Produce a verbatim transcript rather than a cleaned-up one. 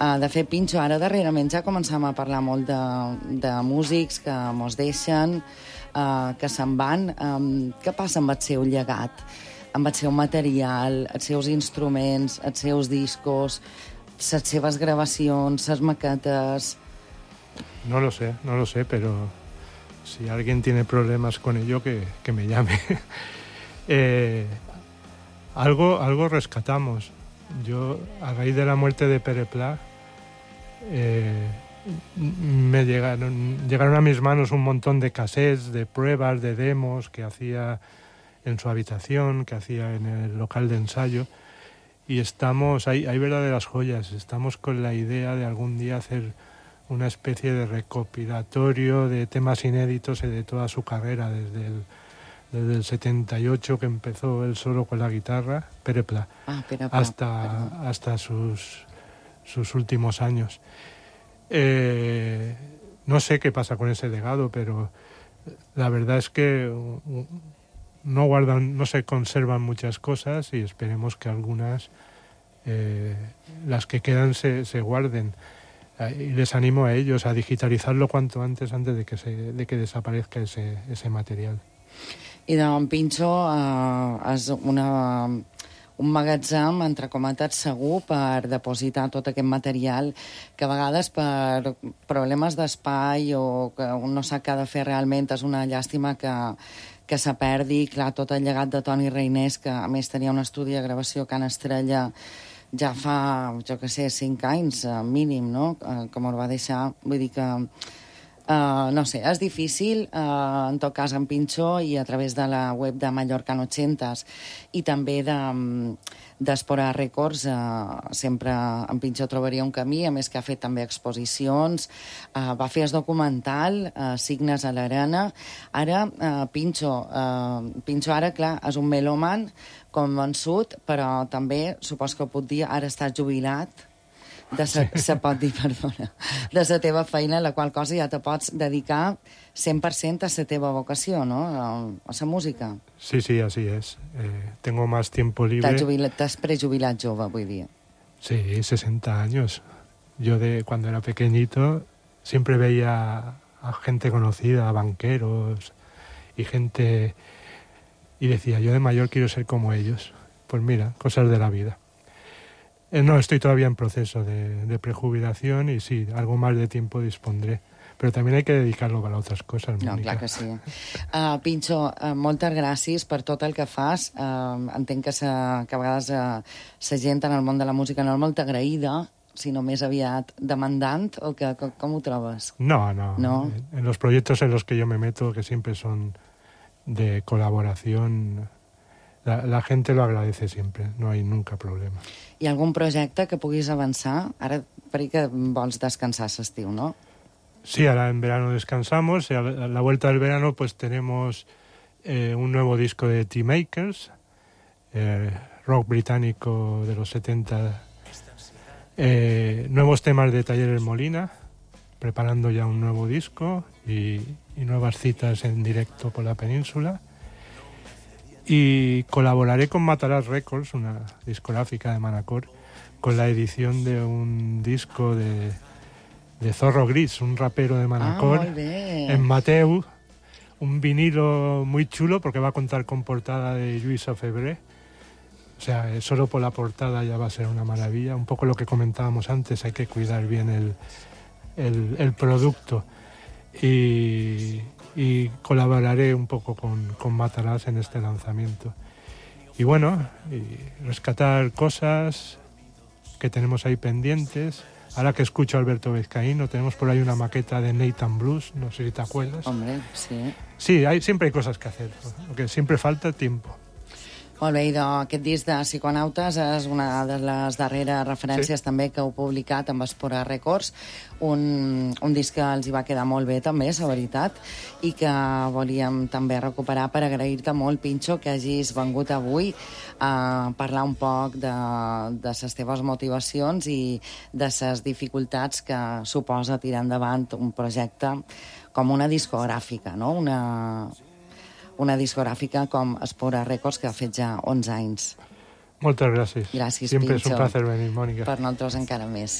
Uh, de fet, Pinxo, ara darrerament ja començam a parlar molt de, de músics que mos deixen, uh, que se'n van. Um, què passa amb el seu llegat? Amb el seu material, els seus instruments, els seus discos, les seves gravacions, les maquetes... No lo sé, no lo sé, pero si alguien tiene problemas con ello, que, que me llame. eh, algo, algo rescatamos. Yo, a raíz de la muerte de Pere Pla, eh, me llegaron, llegaron a mis manos un montón de cassettes, de pruebas, de demos que hacía en su habitación, que hacía en el local de ensayo. Y estamos, hay, hay verdaderas joyas, estamos con la idea de algún día hacer una especie de recopilatorio de temas inéditos de toda su carrera, desde el, desde el setenta y ocho, que empezó él solo con la guitarra, Pere Pla, ah, Pere Pla, hasta, hasta sus, sus últimos años. Eh, no sé qué pasa con ese legado, pero la verdad es que no guardan, no se conservan muchas cosas, y esperemos que algunas, eh, las que quedan, se, se guarden. Y les animo a ellos a digitalizarlo cuanto antes, antes de que, se, de que desaparezca ese, ese material. I doncs Pinxo eh, és una, un magatzem, entre cometes, segur per depositar tot aquest material que a vegades per problemes d'espai o que un no sap què ha de fer realment és una llàstima que, que se perdi. Clar, tot el llegat de Toni Reinés, que a més tenia un estudi de gravació Can Estrella ja fa, jo que sé, cinc anys, eh, mínim, no?, eh, com el va deixar. Vull dir que, eh, no sé, és difícil, eh, en tot cas, en Pinxo, i a través de la web de Mallorca en ochcentas i també de d'Espora Records, eh, sempre en Pinxo trobaria un camí, a més que ha fet també exposicions, eh, va fer el documental, eh, Signes a l'Arena. Ara, eh, Pinxo, eh, Pinxo ara, clar, és un melòman convençut, però també, supos que ho puc dir, ara estàs jubilat, de sa, sí. se pot dir, perdona, de la teva feina, la qual cosa ja te pots dedicar cent per cent a la teva vocació, ¿no?, a la música. Sí, sí, así es. Eh, tengo más tiempo libre. T'has jubilat, t'has prejubilat jove, vull dir. Sí, sesenta años. Yo de cuando era pequeñito siempre veía a gente conocida, a banqueros y gente, y decía, yo de mayor quiero ser como ellos. Pues mira, cosas de la vida. Eh, no, estoy todavía en proceso de, de prejubilación y sí, algo más de tiempo dispondré. Però també hay que dedicar-lo a altres coses, Mònica. No, clar que sí. Uh, Pinxo, uh, moltes gràcies per tot el que fas. Uh, entenc que, sa, que a vegades uh, la gent en el món de la música no és molt agraïda, sinó més aviat demandant, o que, com, com ho trobes? No, no, no. En los proyectos en los que yo me meto, que siempre son de colaboración, la, la gente lo agradece siempre, no hay nunca problema. Hi ha algun projecte que puguis avançar? Ara, perquè vols descansar l'estiu, no? Sí, ahora en verano descansamos. A la vuelta del verano pues tenemos eh, un nuevo disco de T-Makers, eh, rock británico de los setenta, eh, nuevos temas de Talleres Molina, preparando ya un nuevo disco y, y nuevas citas en directo por la península. Y colaboraré con Matalas Records, una discográfica de Manacor, con la edición de un disco de... de Zorro Gris, un rapero de Manacor, ah, en Mateu, un vinilo muy chulo porque va a contar con portada de Lluís Febré. O sea, solo por la portada ya va a ser una maravilla. Un poco lo que comentábamos antes, hay que cuidar bien el, el, el producto. Y, y colaboraré un poco con, con Matalas en este lanzamiento. Y bueno, y rescatar cosas que tenemos ahí pendientes. Ahora que escucho a Alberto Vizcaíno, tenemos por ahí una maqueta de Nathan Blues, no sé si te acuerdas. Hombre, sí. Sí, hay, siempre hay cosas que hacer, porque siempre falta tiempo. Molt bé, i aquest disc de Psiconautes és una de les darreres referències sí. també que heu publicat amb Espora Records, un, un disc que els hi va quedar molt bé també, és la veritat, i que volíem també recuperar per agrair-te molt, Pinxo, que hagis vengut avui a parlar un poc de, de les teves motivacions i de les dificultats que suposa tirar endavant un projecte com una discogràfica, no? Una... una discogràfica com Espora Records, que ha fet ja onze anys. Moltes gràcies. Gràcies, Siempre Pinxo. es un placer venir, Mònica. Per nosaltres encara més.